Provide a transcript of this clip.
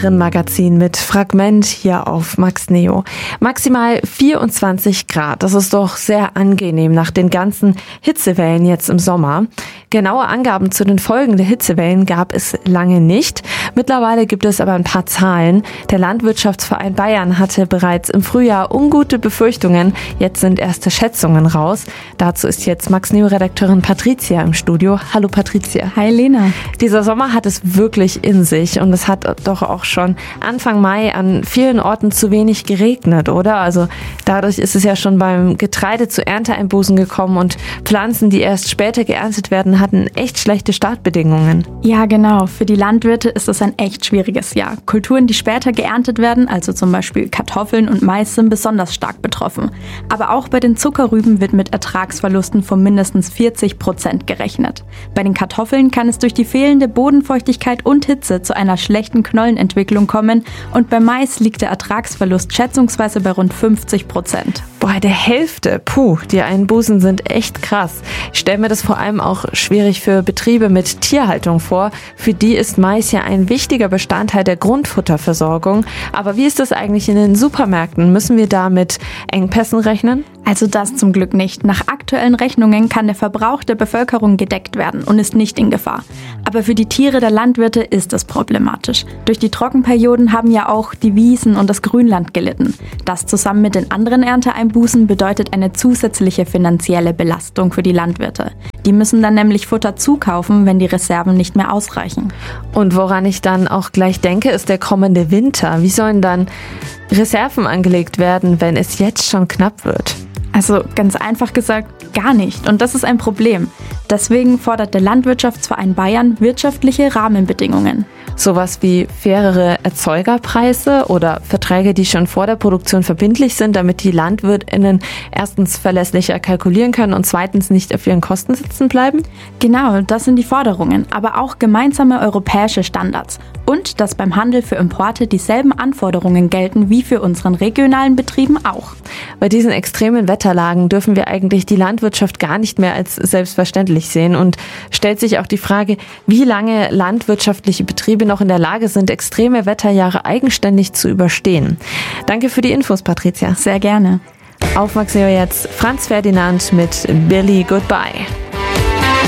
Hörerinnen-Magazin mit Fragment hier auf Max Neo. Maximal 24 Grad, das ist doch sehr angenehm nach den ganzen Hitzewellen jetzt im Sommer. Genaue Angaben zu den Folgen der Hitzewellen gab es lange nicht. Mittlerweile gibt es aber ein paar Zahlen. Der Landwirtschaftsverein Bayern hatte bereits im Frühjahr ungute Befürchtungen. Jetzt sind erste Schätzungen raus. Dazu ist jetzt Max Neo-Redakteurin Patricia im Studio. Hallo Patricia. Hi Lena. Dieser Sommer hat es wirklich in sich und es hat doch auch schon Anfang Mai an vielen Orten zu wenig geregnet, oder? Also dadurch ist es ja schon beim Getreide zu Ernteeinbußen gekommen und Pflanzen, die erst später geerntet werden, hatten echt schlechte Startbedingungen. Ja, genau. Für die Landwirte ist es ein echt schwieriges Jahr. Kulturen, die später geerntet werden, also zum Beispiel Kartoffeln und Mais, sind besonders stark betroffen. Aber auch bei den Zuckerrüben wird mit Ertragsverlusten von mindestens 40% gerechnet. Bei den Kartoffeln kann es durch die fehlende Bodenfeuchtigkeit und Hitze zu einer schlechten Knollenentwicklung kommen und beim Mais liegt der Ertragsverlust schätzungsweise bei rund 50%. Bei der Hälfte, die Einbußen sind echt krass. Ich stelle mir das vor allem auch schwierig für Betriebe mit Tierhaltung vor. Für die ist Mais ja ein wichtiger Bestandteil der Grundfutterversorgung. Aber wie ist das eigentlich in den Supermärkten? Müssen wir da mit Engpässen rechnen? Also das zum Glück nicht. Nach aktuellen Rechnungen kann der Verbrauch der Bevölkerung gedeckt werden und ist nicht in Gefahr. Aber für die Tiere der Landwirte ist es problematisch. Durch die Trockenperioden haben ja auch die Wiesen und das Grünland gelitten. Das zusammen mit den anderen Ernteeinbußen bedeutet eine zusätzliche finanzielle Belastung für die Landwirte. Die müssen dann nämlich Futter zukaufen, wenn die Reserven nicht mehr ausreichen. Und woran ich dann auch gleich denke, ist der kommende Winter. Wie sollen dann Reserven angelegt werden, wenn es jetzt schon knapp wird? Also ganz einfach gesagt, gar nicht. Und das ist ein Problem. Deswegen fordert der Landwirtschaftsverein Bayern wirtschaftliche Rahmenbedingungen. Sowas wie fairere Erzeugerpreise oder Verträge, die schon vor der Produktion verbindlich sind, damit die LandwirtInnen erstens verlässlicher kalkulieren können und zweitens nicht auf ihren Kosten sitzen bleiben? Genau, das sind die Forderungen, aber auch gemeinsame europäische Standards. Und dass beim Handel für Importe dieselben Anforderungen gelten wie für unseren regionalen Betrieben auch. Bei diesen extremen Wetterlagen dürfen wir eigentlich die Landwirtschaft gar nicht mehr als selbstverständlich sehen und stellt sich auch die Frage, wie lange landwirtschaftliche Betriebe noch in der Lage sind, extreme Wetterjahre eigenständig zu überstehen. Danke für die Infos, Patricia. Sehr gerne. Auf Max Neo jetzt Franz Ferdinand mit Billy Goodbye.